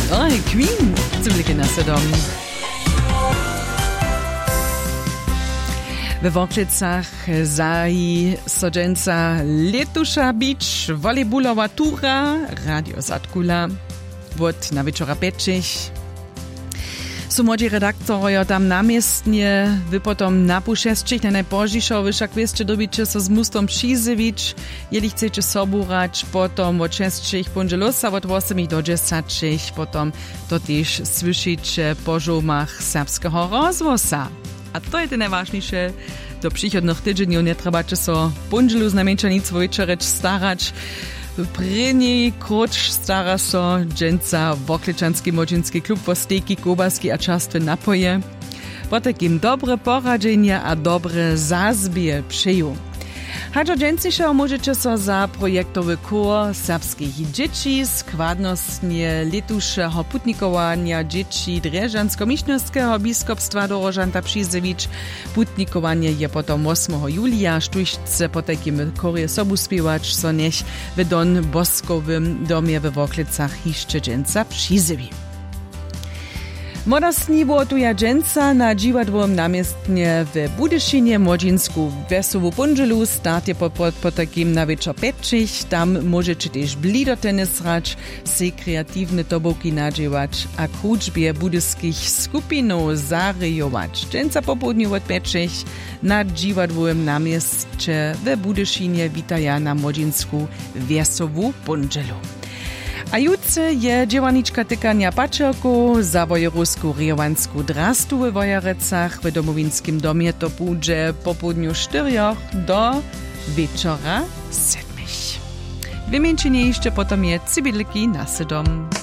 Oj, Queen, ziemliche nasse dom. We Woklicach zahi sodženca Letusza Beach, volejbolowa tura, Radio Zatkula, wot na wieczora pečich. Su młodzi redaktorojo tam namiestnie, wy potom na puszesčich, na najpożišo, wy však wieste dobicie so z mustom přizević, jeli chcecie soburać, potom od 6 ponželosa, od 8 do 10, potom to też słyszyć po żumach serbskiego rozwosa. A to je to najważniejsze. Do przychodnych tydzieniów nie trzeba so ponželu znamienčanicu večereč starać. První kroč stara so dženca Wokličanski młodzinski klub po stejki, kobaski a častve napoje. Po takim dobre poradzenie a dobre zazbie přeju. Hačo džencišo możecie so za projektowy kór serbskich dzieci, składnostnie letušeho putnikowania dzieci Drežansko-Mišňovského biskupstwa do Rožanta přizević. Putnikowanie je potom 8. julia, štužce po takim kórie sobu spiewać, so nech w Don Boskowym domie we Woklicach hišće dženca přizevi. Modostni wotuja dženca na dziwadłom namiestnie w Budyšinie młodzinsku wesowu ponželu startie po takim na wieczor pečich. Tam możecie też blido tenis rać, se kreatywne toboki nadziewać, a kruczbie budyskich skupinów zarejować. Dženca popołudniu od pečich na dziwadłom namiestcie w Budyšinie witaja na młodzinsku wesowu ponželu. A jutce je dziewaniczka tykania paczerku za wojerusku rejowansku drastu w Wojerecach w domowinskim domie to pójdzie po południu 4 do wieczora 7. Wymięczenie jeszcze potom je cybidliki na sedom.